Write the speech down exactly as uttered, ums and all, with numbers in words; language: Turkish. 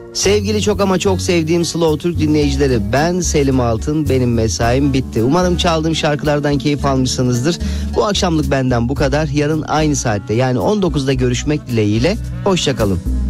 Sevgili çok ama çok sevdiğim Slow Türk dinleyicileri, ben Selim Altın, benim mesaim bitti. Umarım çaldığım şarkılardan keyif almışsınızdır. Bu akşamlık benden bu kadar. Yarın aynı saatte yani on dokuzda görüşmek dileğiyle. Hoşça kalın.